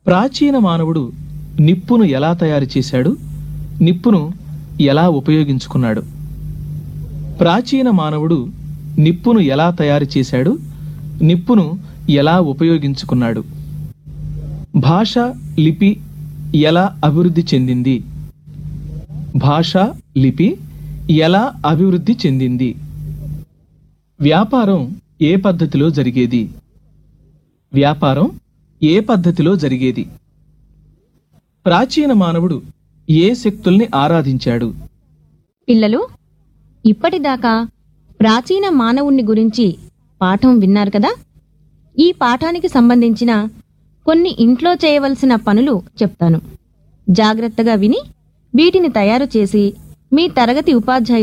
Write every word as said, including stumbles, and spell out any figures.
ప్రాచీన మానవుడు నిప్పును ఎలా తయారు చేశాడు, నిప్పును ఎలా ఉపయోగించుకున్నాడు? ప్రాచీన మానవుడు నిప్పును ఎలా తయారు చేశాడు, నిప్పును ఎలా ఉపయోగించుకున్నాడు? భాష, లిపి ఎలా అభివృద్ధి చెందింది? భాష, లిపి ఎలా అభివృద్ధి చెందింది? వ్యాపారం ఏ పద్ధతిలో జరిగేది? వ్యాపారం ఏ పద్ధతిలో జరిగేది? ప్రాచీన మానవుడు ఏ శక్తుల్ని ఆరాధించాడు? పిల్లలు, ఇప్పటిదాకా ప్రాచీన మానవుణ్ణి గురించి పాఠం విన్నారు కదా. ఈ పాఠానికి సంబంధించిన కొన్ని ఇంట్లో చేయవలసిన పనులు చెప్తాను. జాగ్రత్తగా విని వీటిని తయారు చేసి మీ తరగతి ఉపాధ్యాయులు